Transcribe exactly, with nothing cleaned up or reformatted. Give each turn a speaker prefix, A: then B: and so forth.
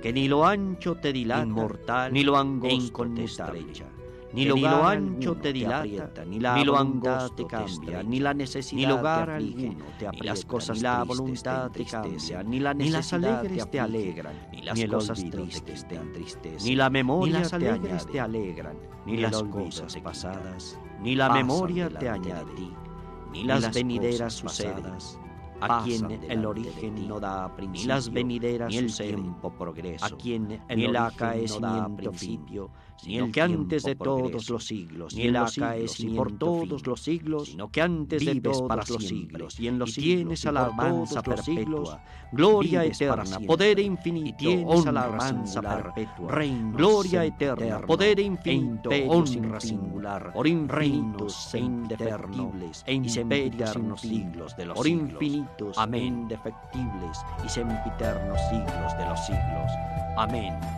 A: que ni lo ancho te dilata,
B: inmortal,
A: ni lo
B: e
A: angosto te
B: inconmutable.
A: estrecha,
B: Ni
A: ni lo
B: lugar
A: ancho
B: alguno
A: te
B: te
A: dilata,
B: aprieta,
A: ni, la
B: ni lo
A: voluntad
B: angosto
A: te
B: te
A: cambia,
B: estrecha,
A: ni la necesidad
B: ni lugar
A: te aflige,
B: alguno te
A: ni
B: aprieta,
A: las cosas
B: ni la
A: tristes
B: voluntad
A: te
B: te cambia,
A: entristecen, ni la
B: ni las
A: necesidad
B: alegres te
A: aflige,
B: alegran,
A: ni las
B: ni el
A: cosas
B: olvido
A: tristes
B: te
A: te
B: quita,
A: entristecen,
B: ni la
A: ni
B: memoria
A: las
B: te
A: alegres
B: añade,
A: te alegran,
B: ni
A: ni
B: las
A: las
B: cosas
A: cosas
B: pasadas,
A: pasadas, ni la
B: pasan
A: memoria te
B: delante de
A: añade,
B: ti,
A: ni
B: ni
A: las
B: las
A: venideras
B: cosas
A: suceden,
B: pasadas
A: a quien
B: pasan
A: el
B: delante de
A: origen
B: ti,
A: no da
B: ni
A: principio,
B: las venideras
A: ni el
B: suceden,
A: tiempo progreso,
B: a quien
A: ni
B: el
A: el
B: origen no da
A: acaecimiento
B: principio,
A: fin,
B: ni
A: sino
B: el
A: que antes
B: tiempo
A: de todos
B: progreso,
A: los siglos
B: ni
A: y en
B: el
A: los siglos y
B: acaecimiento
A: por todos
B: fin,
A: los siglos,
B: sino que antes de
A: vives
B: todos
A: para
B: los
A: siempre,
B: siglos
A: y en los
B: y
A: siglos
B: tienes
A: y por
B: alabanza
A: todos los siglos,
B: perpetua,
A: gloria
B: vives para
A: eterna,
B: siempre,
A: poder
B: y
A: infinito,
B: tienes
A: honra
B: alabanza
A: singular,
B: perpetua,
A: reino
B: gloria
A: sempiterno,
B: eterna,
A: poder
B: e
A: infinito,
B: imperio
A: honra
B: sin fin,
A: singular,
B: por infinitos
A: reinos
B: e
A: indefectibles
B: e
A: y
B: imperios
A: sempiternos
B: sin fin,
A: siglos de los
B: por
A: siglos.
B: infinitos e
A: Amén.
B: indefectibles y sempiternos siglos de los siglos. Amén.